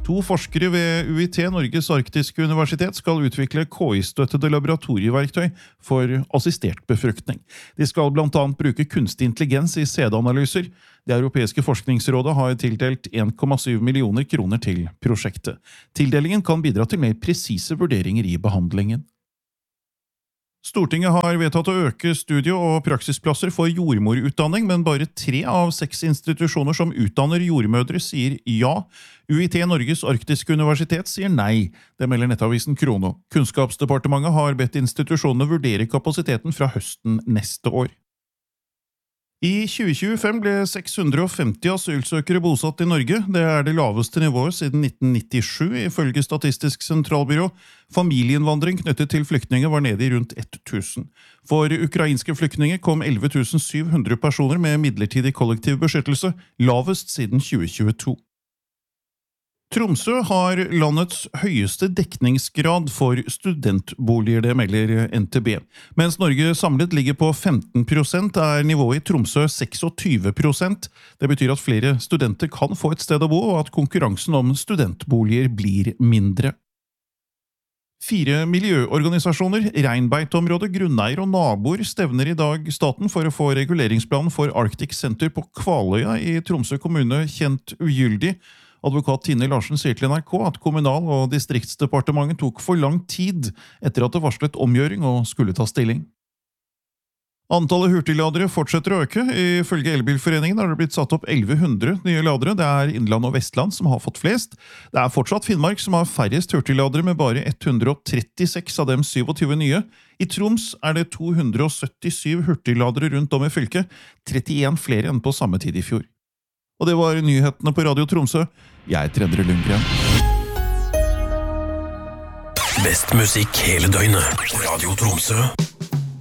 To forskere ved UiT, Norges arktiske universitet, skal utvikle KI-støttede laboratorieverktøy for assistert befruktning. De skal blant annet bruke kunstig intelligens i sædanalyser. Det europeiske forskningsrådet har tildelt 1,7 millioner kroner til prosjektet. Tildelingen kan bidra til mer presise vurderinger i behandlingen. Stortinget har vedtatt å øke studie- og praksisplasser for jordmorutdanning, men bare 3 av 6 institusjoner som utdanner jordmødre sier ja. UiT, Norges arktiske universitet, sier nei. Det melder nettavisen Krono. Kunnskapsdepartementet har bedt institusjonene vurdere kapasiteten fra høsten neste år. I 2025 ble 650 asylsøkere bosatt i Norge. Det er det laveste nivået siden 1997, ifølge Statistisk sentralbyrå. Familieinnvandring knyttet til flyktninger var nede i rundt 1000. For ukrainske flyktninger kom 11 700 personer med midlertidig kollektiv beskyttelse, lavest siden 2022. Tromsø har landets høyeste dekningsgrad for studentboliger, det melder NTB. Mens Norge samlet ligger på 15%, er nivået i Tromsø 26%. Det betyr at flere studenter kan få et sted å bo, og at konkurransen om studentboliger blir mindre. 4 miljøorganisasjoner, Reinbeiteområdet, grunneier og naboer stevner i dag staten for å få reguleringsplanen for Arctic Center på Kvaløya i Tromsø kommune kjent ugyldig. Advokat Tine Larsen sier til NRK at Kommunal- og Distriktsdepartementet tok for lang tid etter at det varslet omgjøring og skulle ta stilling. Antallet hurtigladere fortsetter å øke. Ifølge Elbilforeningen har det blitt satt opp 1100 nye ladere. Det er Innland og Vestland som har fått flest. Det er fortsatt Finnmark som har færrest hurtigladere, med bare 136 av dem 27 nye. I Troms er det 277 hurtigladere rundt om i fylket, 31 flere enn på samme tid i fjor. Og det var nyhetene på Radio Tromsø. Jeg heter Endre Lundgren. Best musikk hele døgnet på Radio Tromsø.